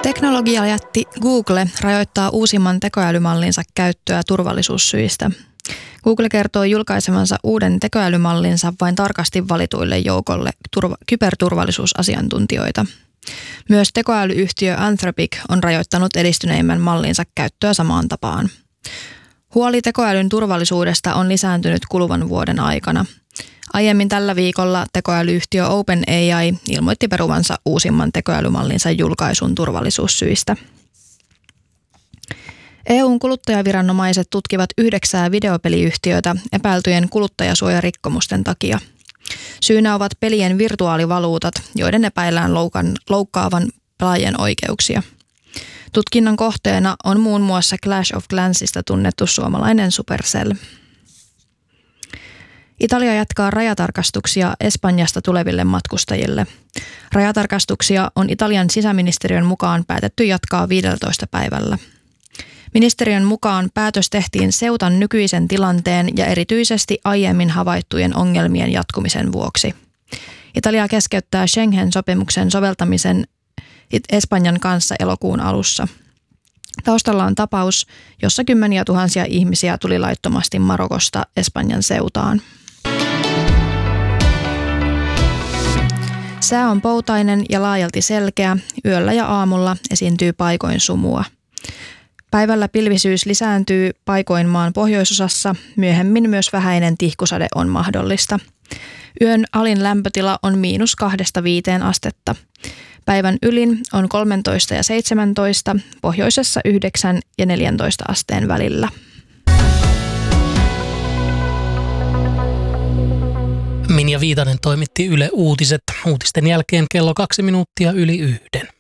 Teknologiajätti Google rajoittaa uusimman tekoälymallinsa käyttöä turvallisuussyistä. Google kertoo julkaisemansa uuden tekoälymallinsa vain tarkasti valituille joukolle kyberturvallisuusasiantuntijoita. Myös tekoälyyhtiö Anthropic on rajoittanut edistyneimmän mallinsa käyttöä samaan tapaan. Huoli tekoälyn turvallisuudesta on lisääntynyt kuluvan vuoden aikana. Aiemmin tällä viikolla tekoälyyhtiö OpenAI ilmoitti peruvansa uusimman tekoälymallinsa julkaisun turvallisuussyistä. EU:n kuluttajaviranomaiset tutkivat 9 videopeliyhtiötä epäiltyjen kuluttajasuojarikkomusten takia. Syynä ovat pelien virtuaalivaluutat, joiden epäillään loukkaavan pelaajien oikeuksia. Tutkinnan kohteena on muun muassa Clash of Clansista tunnettu suomalainen Supercell. Italia jatkaa rajatarkastuksia Espanjasta tuleville matkustajille. Rajatarkastuksia on Italian sisäministeriön mukaan päätetty jatkaa 15 päivällä. Ministeriön mukaan päätös tehtiin Ceutan nykyisen tilanteen ja erityisesti aiemmin havaittujen ongelmien jatkumisen vuoksi. Italia keskeyttää Schengen-sopimuksen soveltamisen Espanjan kanssa elokuun alussa. Taustalla on tapaus, jossa kymmeniä tuhansia ihmisiä tuli laittomasti Marokosta Espanjan Ceutaan. Sää on poutainen ja laajalti selkeä, yöllä ja aamulla esiintyy paikoin sumua. Päivällä pilvisyys lisääntyy paikoin maan pohjoisosassa, myöhemmin myös vähäinen tihkusade on mahdollista. Yön alin lämpötila on -2–5 astetta. Päivän ylin on 13 ja 17, pohjoisessa 9 ja 14 asteen välillä. Minja Viitanen toimitti Yle Uutiset. Uutisten jälkeen kello 2 minuuttia yli 1.